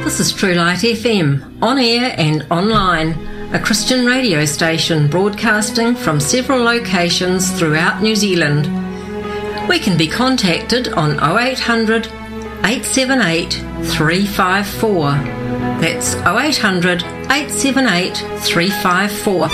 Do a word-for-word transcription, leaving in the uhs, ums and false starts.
This is True Light F M, on air and online, a Christian radio station broadcasting from several locations throughout New Zealand. We can be contacted on oh eight hundred, eight seven eight, three five four. That's oh eight hundred, eight seven eight, three five four.